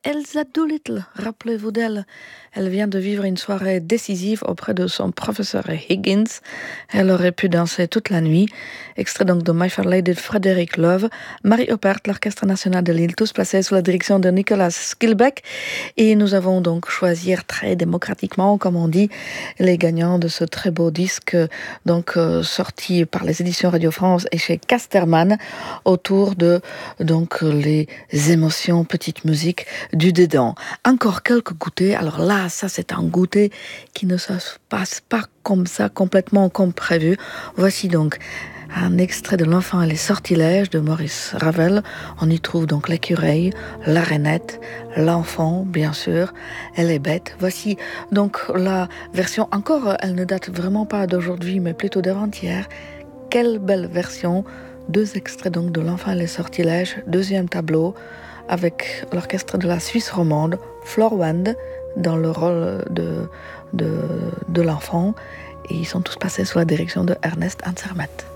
Elsa Doolittle, rappelez-vous d'elle. Elle vient de vivre une soirée décisive auprès de son professeur Higgins. Elle aurait pu danser toute la nuit. Extrait donc de My Fair Lady de Frédéric Love. Marie Oppert, l'Orchestre National de Lille, tous placés sous la direction de Nicolas Skilbeck. Et nous avons donc choisi très démocratiquement, comme on dit, les gagnants de ce très beau disque, donc sorti par les éditions Radio France et chez Casterman, autour de donc les émotions, petite musique du dedans. Encore quelques goûters. Alors là, ça c'est un goûter qui ne se passe pas comme ça, complètement comme prévu. Voici donc un extrait de L'Enfant et les sortilèges de Maurice Ravel. On y trouve donc l'écureuil, la rainette, l'enfant, bien sûr, elle est bête. Voici donc la version, encore, elle ne date vraiment pas d'aujourd'hui, mais plutôt d'avant-hier. Quelle belle version. 2 extraits donc de L'Enfant et les sortilèges, deuxième tableau, avec l'orchestre de la Suisse romande, Florwand, dans le rôle de l'enfant. Et ils sont tous passés sous la direction de Ernest Ansermet.